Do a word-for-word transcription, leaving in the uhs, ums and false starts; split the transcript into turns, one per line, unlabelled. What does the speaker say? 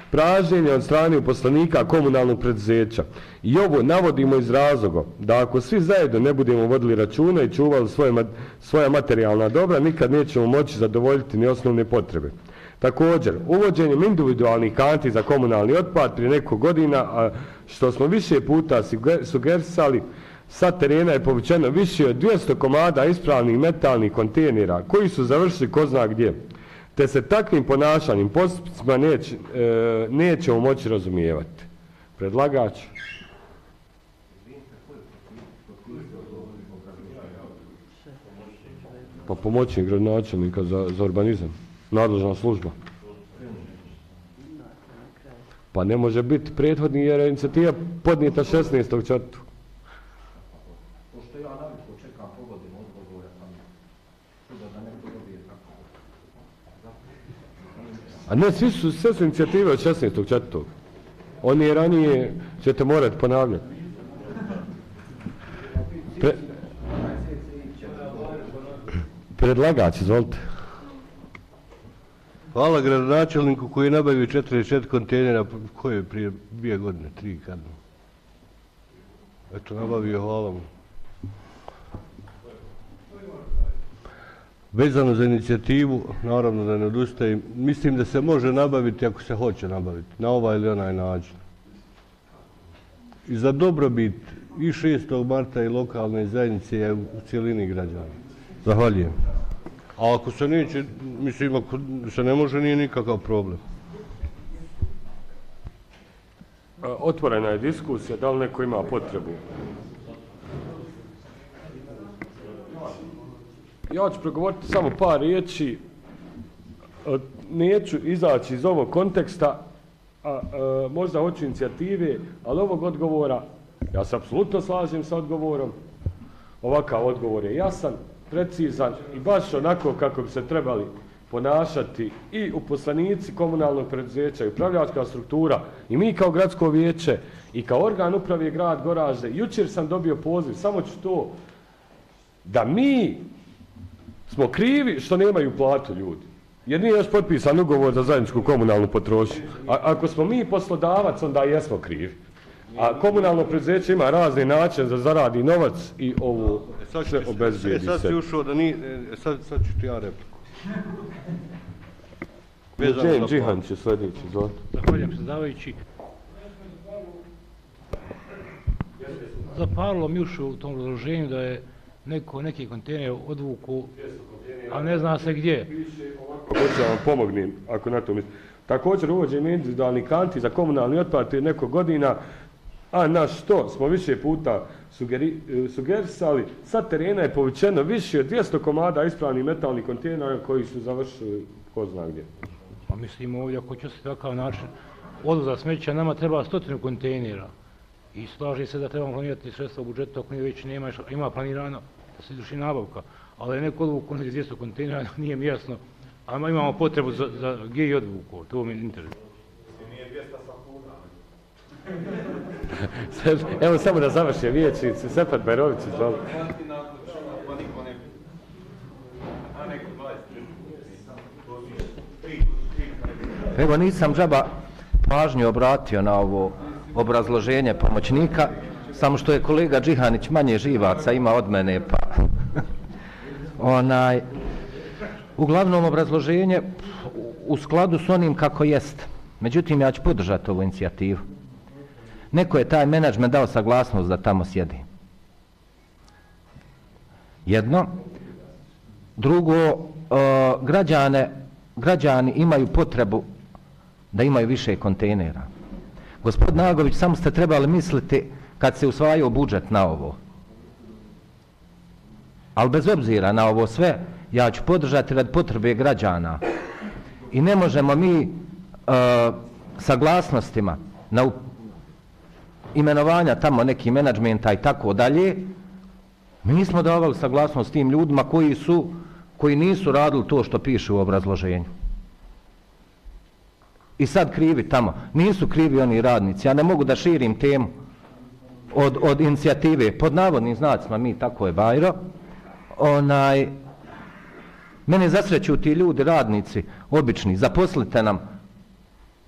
pražnjenja od strane uposlenika komunalnog preduzeća. I ovo navodimo iz razloga da ako svi zajedno ne budemo vodili računa i čuvali svoje, svoja materijalna dobra, nikad nećemo moći zadovoljiti ni osnovne potrebe. Također, uvođenjem individualnih kanti za komunalni otpad prije nekog godina, a što smo više puta sugerisali, sa terena je povučeno više od dvjesto komada ispravnih metalnih kontejnera koji su završili ko zna gdje. Te se takvim ponašanjem postupcima neć, e, nećemo moći razumijevati. Predlagač. Pa pomoćnik gradonačelnika za, za urbanizam. Nadležna služba. Pa ne može biti prethodni jer je inicijativa podnijeta šesnaestog četvrtog
Pošto ja navikao čekam pogodim odgovor, ja sam čuda da neko dobije tako.
A ne, svi su, sve su inicijative od šesnaestog četvrtog Oni je ranije ćete morati ponavljati. Pre... Predlagač, izvolite.
Hvala gradonačelniku koji je nabavio četrdeset četiri kontejnera, koje je prije dvije godine, tri kad. Eto, nabavio, hvala mu. Vezano za inicijativu, naravno da ne odustajem, mislim da se može nabaviti ako se hoće nabaviti, na ovaj ili onaj način. I za dobrobit i šestog marta i lokalne zajednice u cijelini građana. Zahvaljujem. A ako se neće, mislim, ako se ne može, nije nikakav problem.
Otvorena je diskusija, da li neko ima potrebu? Ja ću progovoriti samo par riječi, neću izaći iz ovog konteksta, a, a, možda hoću inicijative, ali ovog odgovora, ja se apsolutno slažem sa odgovorom, ovakav odgovor je jasan, precizan i baš onako kako bi se trebali ponašati i uposlenici komunalnog preduzeća i upravljačka struktura i mi kao gradsko vijeće i kao organ uprave grad Goražde. Jučer sam dobio poziv, samo ću to, da mi smo krivi što nemaju platu ljudi. Jer nije još potpisan ugovor za zajedničku komunalnu potrošnju. A ako smo mi poslodavac, onda jesmo krivi. A komunalno preduzeće ima razne načine da zaradi novac i ovo sve obezbijedi se.
E sad si ušao da ni... Sad, sad ću ti ja repliku.
Džen Džihan će sljedeći, izvolite.
Zahvaljujem se, davajući. Zapalilo mi ušao u tom razloženju da je neko, neki kontejner odvuku, a ne zna se gdje.
Hoće vam pomognem, ako na to mislim. Također uvođenje individualnih kanti za komunalni otpad prije nekog godina, a na što smo više puta sugeri, sugerisali, sa terena je povučeno više od dvjesto komada ispravnih metalnih kontejnera koji su završili ko zna gdje.
Pa mislim ovdje, ako će se takav način odvoza smeća, nama treba stotinu kontejnera. I slaže se da trebamo planirati sredstva u budžetu, ako nije već nema, ima planirano da se izvrši nabavka. Ali je neko odvuku nekih dvjesto kontejnera, nije mi jasno. Ali imamo potrebu za, za G i odvuku, to mi je interes.
Nije dvjesto sapuna.
Evo samo da završim vijećnici, Sefet Bajrović, izvolite.
Evo nisam džaba pažnju obratio na ovo obrazloženje pomoćnika, samo što je kolega Džihanić manje živaca ima od mene, pa onaj, uglavnom obrazloženje u skladu s onim kako jest. Međutim, ja ću podržati ovu inicijativu. Neko je taj menadžment dao saglasnost da tamo sjedi. Jedno. Drugo, uh, građane, građani imaju potrebu da imaju više kontejnera. Gospod Nagović, samo ste trebali misliti kad se usvajao budžet na ovo. Ali bez obzira na ovo sve, ja ću podržati rad potrebe građana. I ne možemo mi uh, saglasnostima na imenovanja tamo neki menadžmenta i tako dalje, mi nismo davali saglasnost tim ljudima koji su, koji nisu radili to što piše u obrazloženju. I sad krivi tamo. Nisu krivi oni radnici. Ja ne mogu da širim temu od, od inicijative. Pod navodnim znacima mi, tako je Bajro. Onaj, mene zasreću ti ljudi, radnici, obični. Zaposlite nam